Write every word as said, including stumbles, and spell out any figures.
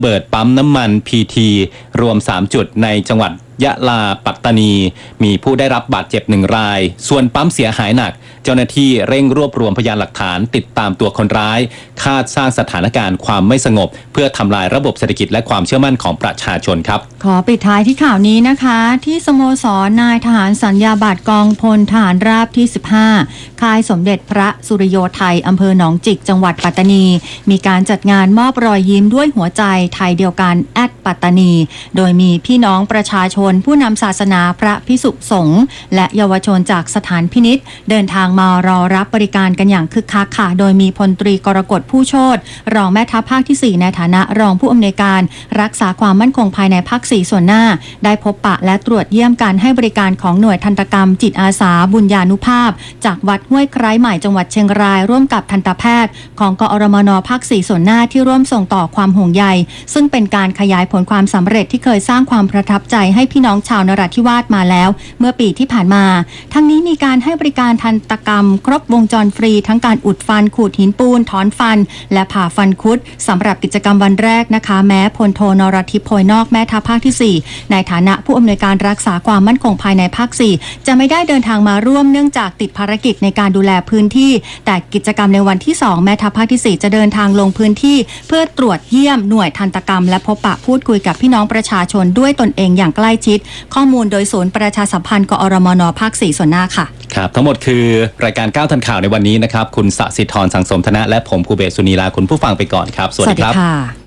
เบิดปั๊มน้ำมัน พี ที รวมสามจุดในจังหวัดยะลาปัตตานีมีผู้ได้รับบาดเจ็บหนึ่งรายส่วนปั๊มเสียหายหนักเจ้าหน้าที่เร่งรวบรวมพยานหลักฐานติดตามตัวคนร้ายคาดสร้างสถานการณ์ความไม่สงบเพื่อทำลายระบบเศรษฐกิจและความเชื่อมั่นของประชาชนครับขอปิดท้ายที่ข่าวนี้นะคะที่สโมสรนายทหารสัญญาบัตรกองพลทหารราบที่สิบห้าค่ายสมเด็จพระสุริโยไทยอำเภอหนองจิกจังหวัดปัตตานีมีการจัดงานมอบรอยยิ้มด้วยหัวใจไทยเดียวกันแอดปัตตานีโดยมีพี่น้องประชาชนผู้นำศาสนาพระภิกษุสงฆ์และเยาวชนจากสถานพินิจเดินทางมารอรับบริการกันอย่างคึกคักค่ะโดยมีพลตรีกรกฎผู้โชติรองแม่ทัพภาคที่สี่ในฐานะรองผู้อำนวยการรักษาความมั่นคงภายในภาคสี่ส่วนหน้าได้พบปะและตรวจเยี่ยมการให้บริการของหน่วยทันตกรรมจิตอาสาบุญญานุภาพจากวัดห้วยไคร้ใหม่จังหวัดเชียงรายร่วมกับทันตแพทย์ของกอรมนภาคสี่ส่วนหน้าที่ร่วมส่งต่อความห่วงใยซึ่งเป็นการขยายผลความสำเร็จที่เคยสร้างความประทับใจให้พี่น้องชาวนราธิวาสมาแล้วเมื่อปีที่ผ่านมาทั้งนี้มีการให้บริการทันตกรรมครบวงจรฟรีทั้งการอุดฟันขูดหินปูนถอนฟันและผ่าฟันคุดสำหรับกิจกรรมวันแรกนะคะแม้พลโทนรทิพย์โพยนอกแม่ทัพภาคที่สี่ในฐานะผู้อำนวยการรักษาความมั่นคงภายในภาคสี่จะไม่ได้เดินทางมาร่วมเนื่องจากติดภารกิจในการดูแลพื้นที่แต่กิจกรรมในวันที่สองแม่ทัพภาคที่สี่จะเดินทางลงพื้นที่เพื่อตรวจเยี่ยมหน่วยทันตกรรมและพบปะพูดคุยกับพี่น้องประชาชนด้วยตนเองอย่างใกล้ชิดข้อมูลโดยศูนย์ประชาสัมพันธ์กอรมนภาคสี่ส่วนหน้าค่ะครับทั้งหมดคือรายการก้าวทันข่าวในวันนี้นะครับคุณสศิธรสังสมธนะและผมภูเบศสุนีลาคุณผู้ฟังไปก่อนครับสวัสดีครับ